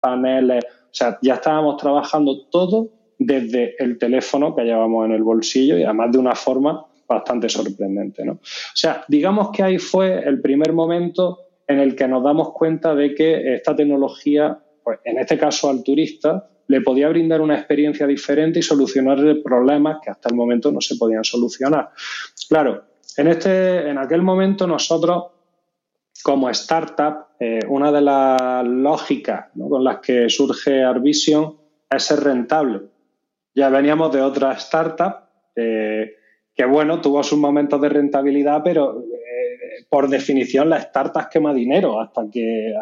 paneles, o sea, ya estábamos trabajando todo desde el teléfono que llevamos en el bolsillo y además de una forma bastante sorprendente, ¿no? O sea, digamos que ahí fue el primer momento en el que nos damos cuenta de que esta tecnología, pues en este caso al turista, le podía brindar una experiencia diferente y solucionarle problemas que hasta el momento no se podían solucionar. Claro, en aquel momento nosotros, como startup, una de las lógicas, ¿no?, con las que surge ArtVision es ser rentable. Ya veníamos de otra startup que, bueno, tuvo sus momentos de rentabilidad, pero por definición la startup quema dinero hasta que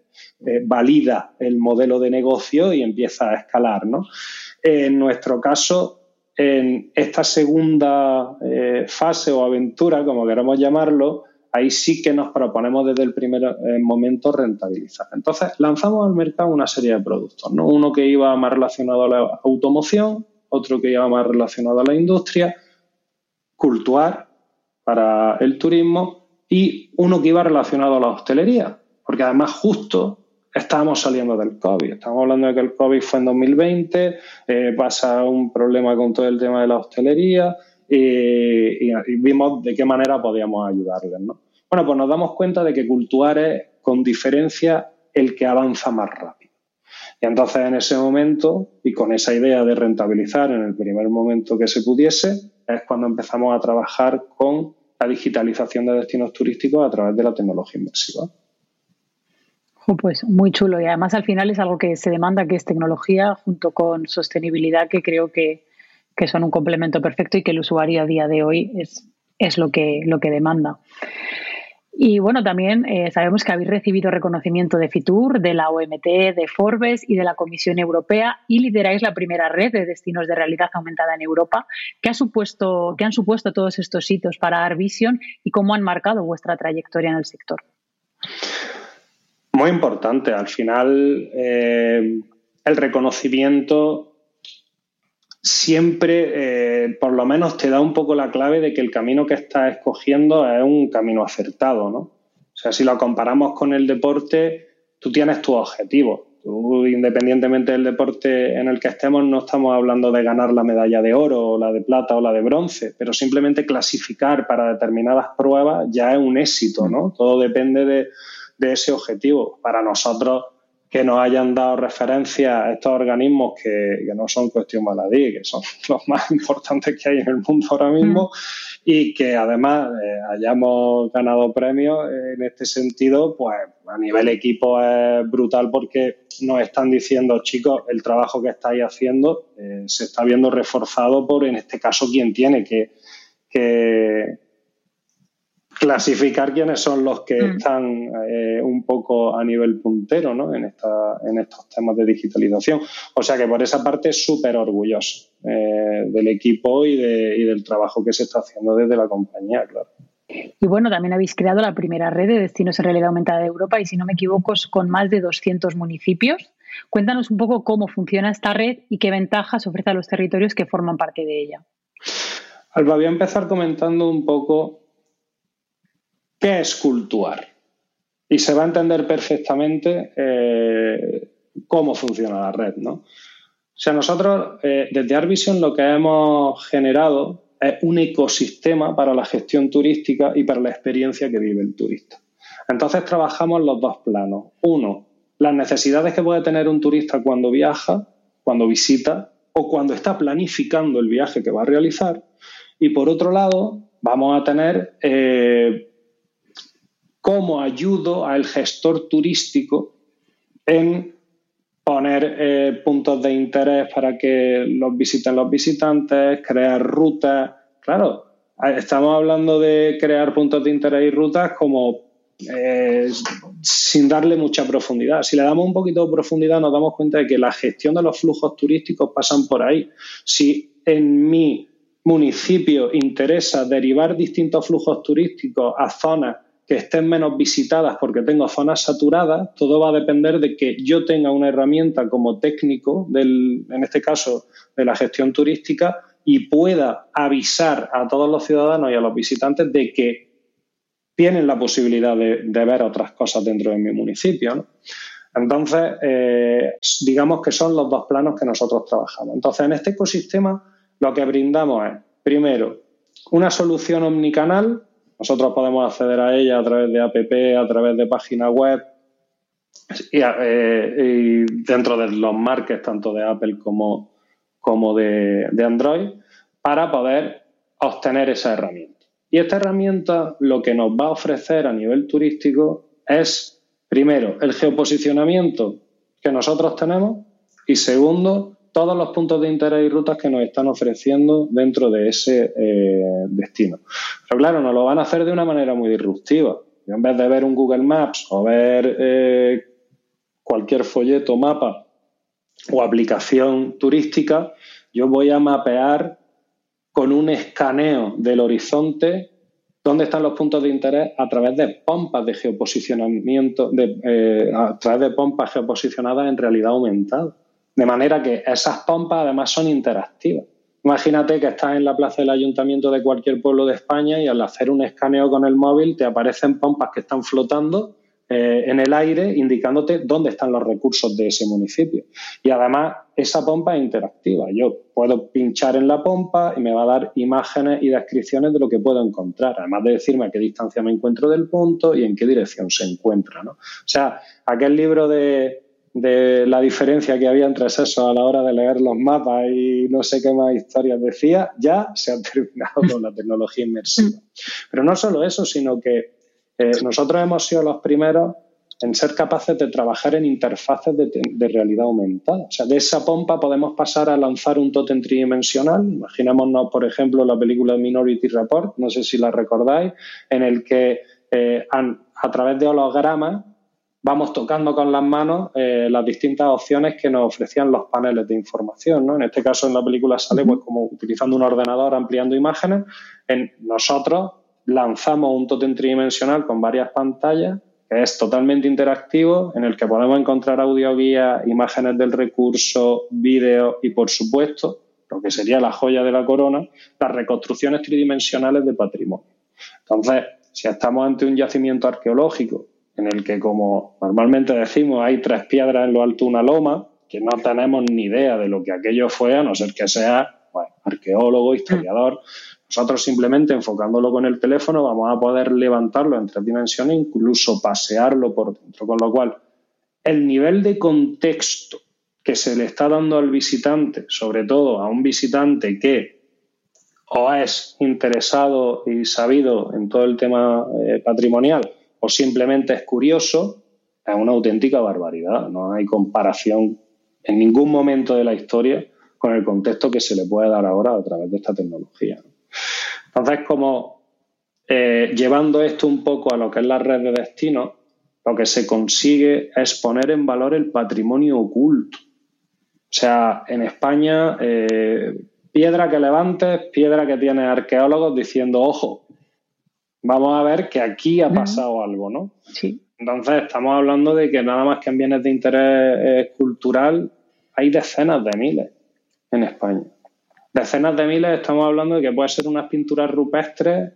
valida el modelo de negocio y empieza a escalar, ¿no? En nuestro caso, en esta segunda fase o aventura, como queramos llamarlo, ahí sí que nos proponemos desde el primer momento rentabilizar. Entonces, lanzamos al mercado una serie de productos, ¿no? Uno que iba más relacionado a la automoción, otro que iba más relacionado a la industria, Cultuar para el turismo y uno que iba relacionado a la hostelería, porque además justo estábamos saliendo del COVID. Estamos hablando de que el COVID fue en 2020, pasa un problema con todo el tema de la hostelería y vimos de qué manera podíamos ayudarles, ¿no? Bueno, pues nos damos cuenta de que Cultuar es, con diferencia, el que avanza más rápido. Y entonces, en ese momento, y con esa idea de rentabilizar en el primer momento que se pudiese, es cuando empezamos a trabajar con la digitalización de destinos turísticos a través de la tecnología inmersiva. Pues muy chulo, y además al final es algo que se demanda, que es tecnología junto con sostenibilidad, que creo que son un complemento perfecto y que el usuario a día de hoy es lo que demanda. Y bueno, también sabemos que habéis recibido reconocimiento de Fitur, de la OMT, de Forbes y de la Comisión Europea, y lideráis la primera red de destinos de realidad aumentada en Europa. ¿Qué han supuesto todos estos hitos para ArtVision y cómo han marcado vuestra trayectoria en el sector? Muy importante. Al final, el reconocimiento siempre, por lo menos, te da un poco la clave de que el camino que estás escogiendo es un camino acertado, ¿no? O sea, si lo comparamos con el deporte, tú tienes tus objetivos. Tú, independientemente del deporte en el que estemos, no estamos hablando de ganar la medalla de oro, o la de plata o la de bronce, pero simplemente clasificar para determinadas pruebas ya es un éxito, ¿no? Todo depende de ese objetivo. Para nosotros, que nos hayan dado referencia a estos organismos que no son cuestión baladí, que son los más importantes que hay en el mundo ahora mismo, y que además hayamos ganado premios en este sentido, pues a nivel equipo es brutal, porque nos están diciendo, chicos, el trabajo que estáis haciendo se está viendo reforzado por, en este caso, quien tiene que clasificar quiénes son los que están un poco a nivel puntero, ¿no?, en estos temas de digitalización. O sea que por esa parte súper orgulloso del equipo y del trabajo que se está haciendo desde la compañía, claro. Y bueno, también habéis creado la primera red de destinos en realidad aumentada de Europa y, si no me equivoco, con más de 200 municipios. Cuéntanos un poco cómo funciona esta red y qué ventajas ofrece a los territorios que forman parte de ella. Alba, voy a empezar comentando un poco qué es Cultuar. Y se va a entender perfectamente cómo funciona la red, ¿no? O sea, nosotros desde ArtVision lo que hemos generado es un ecosistema para la gestión turística y para la experiencia que vive el turista. Entonces trabajamos los dos planos. Uno, las necesidades que puede tener un turista cuando viaja, cuando visita o cuando está planificando el viaje que va a realizar. Y por otro lado, vamos a tener cómo ayudo al gestor turístico en poner puntos de interés para que los visiten los visitantes, crear rutas. Claro, estamos hablando de crear puntos de interés y rutas como sin darle mucha profundidad. Si le damos un poquito de profundidad, nos damos cuenta de que la gestión de los flujos turísticos pasan por ahí. Si en mi municipio interesa derivar distintos flujos turísticos a zonas que estén menos visitadas porque tengo zonas saturadas, todo va a depender de que yo tenga una herramienta como técnico, en este caso de la gestión turística, y pueda avisar a todos los ciudadanos y a los visitantes de que tienen la posibilidad de ver otras cosas dentro de mi municipio, ¿no? Entonces, digamos que son los dos planos que nosotros trabajamos. Entonces, en este ecosistema lo que brindamos es, primero, una solución omnicanal. Nosotros podemos acceder a ella a través de app, a través de página web y dentro de los markets tanto de Apple como de Android para poder obtener esa herramienta. Y esta herramienta lo que nos va a ofrecer a nivel turístico es, primero, el geoposicionamiento que nosotros tenemos y, segundo, todos los puntos de interés y rutas que nos están ofreciendo dentro de ese destino. Pero claro, nos lo van a hacer de una manera muy disruptiva. Yo, en vez de ver un Google Maps o ver cualquier folleto, mapa o aplicación turística, yo voy a mapear con un escaneo del horizonte dónde están los puntos de interés a través de pompas de geoposicionamiento, a través de pompas geoposicionadas en realidad aumentada. De manera que esas pompas además son interactivas. Imagínate que estás en la plaza del ayuntamiento de cualquier pueblo de España y al hacer un escaneo con el móvil te aparecen pompas que están flotando en el aire indicándote dónde están los recursos de ese municipio. Y además esa pompa es interactiva. Yo puedo pinchar en la pompa y me va a dar imágenes y descripciones de lo que puedo encontrar, además de decirme a qué distancia me encuentro del punto y en qué dirección se encuentra, ¿no? O sea, aquel libro de la diferencia que había entre sexos a la hora de leer los mapas y no sé qué más historias decía, ya se ha terminado con la tecnología inmersiva. Pero no solo eso, sino que nosotros hemos sido los primeros en ser capaces de trabajar en interfaces de realidad aumentada. O sea, de esa pompa podemos pasar a lanzar un tótem tridimensional. Imaginémonos, por ejemplo, la película Minority Report, no sé si la recordáis, en el que a través de hologramas vamos tocando con las manos las distintas opciones que nos ofrecían los paneles de información, ¿no? En este caso, en la película sale pues como utilizando un ordenador ampliando imágenes. Nosotros lanzamos un tótem tridimensional con varias pantallas que es totalmente interactivo, en el que podemos encontrar audioguías, imágenes del recurso, vídeos y, por supuesto, lo que sería la joya de la corona, las reconstrucciones tridimensionales de patrimonio. Entonces, si estamos ante un yacimiento arqueológico en el que, como normalmente decimos, hay 3 piedras en lo alto de una loma, que no tenemos ni idea de lo que aquello fue, a no ser que sea arqueólogo, historiador. Nosotros simplemente enfocándolo con el teléfono vamos a poder levantarlo en 3 dimensiones, incluso pasearlo por dentro. Con lo cual, el nivel de contexto que se le está dando al visitante, sobre todo a un visitante que o es interesado y sabido en todo el tema patrimonial o simplemente es curioso, es una auténtica barbaridad. No hay comparación en ningún momento de la historia con el contexto que se le puede dar ahora a través de esta tecnología. Entonces, como llevando esto un poco a lo que es la red de destinos, lo que se consigue es poner en valor el patrimonio oculto. O sea, en España, piedra que levantes, piedra que tiene arqueólogos diciendo, ojo, vamos a ver que aquí ha pasado algo, ¿no? Sí. Entonces, estamos hablando de que nada más que en bienes de interés cultural hay decenas de miles en España. Decenas de miles, estamos hablando de que puede ser unas pinturas rupestres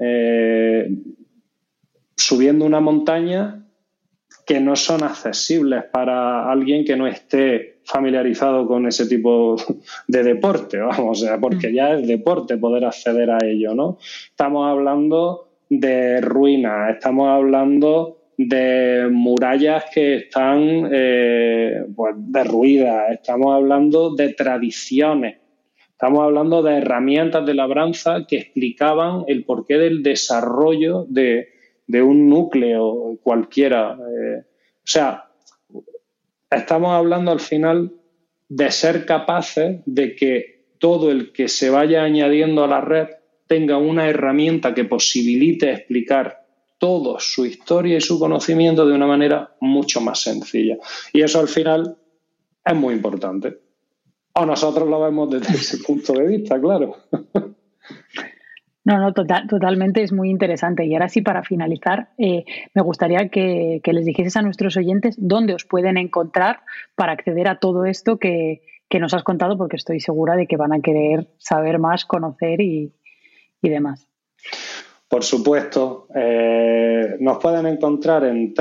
subiendo una montaña que no son accesibles para alguien que no esté familiarizado con ese tipo de deporte, vamos, o sea, porque ya es deporte poder acceder a ello, ¿no? Estamos hablando de ruinas, estamos hablando de murallas que están pues derruidas, estamos hablando de tradiciones, estamos hablando de herramientas de labranza que explicaban el porqué del desarrollo de un núcleo cualquiera. O sea, estamos hablando al final de ser capaces de que todo el que se vaya añadiendo a la red tenga una herramienta que posibilite explicar toda su historia y su conocimiento de una manera mucho más sencilla. Y eso al final es muy importante. O nosotros lo vemos desde ese punto de vista, claro. No, totalmente, es muy interesante. Y ahora sí, para finalizar, me gustaría que les dijeses a nuestros oyentes dónde os pueden encontrar para acceder a todo esto que nos has contado, porque estoy segura de que van a querer saber más, conocer y demás. Por supuesto, nos pueden encontrar en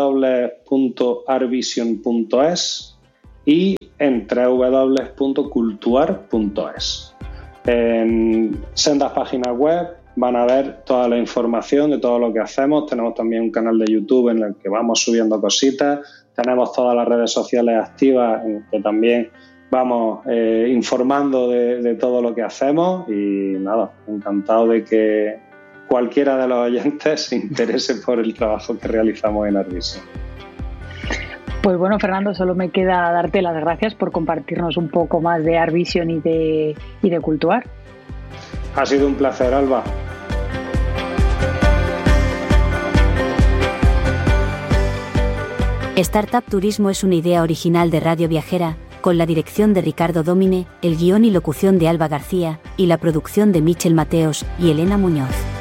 www.arvision.es y en www.cultuar.es. En sendas páginas web van a ver toda la información de todo lo que hacemos. Tenemos también un canal de YouTube en el que vamos subiendo cositas. Tenemos todas las redes sociales activas en que también vamos informando de todo lo que hacemos. Y nada, encantado de que cualquiera de los oyentes se interese por el trabajo que realizamos en Arvision. Pues bueno, Fernando, solo me queda darte las gracias por compartirnos un poco más de Arvision y de Cultuar. Ha sido un placer, Alba. Startup Turismo es una idea original de Radio Viajera, con la dirección de Ricardo Dómine, el guión y locución de Alba García, y la producción de Michel Mateos y Elena Muñoz.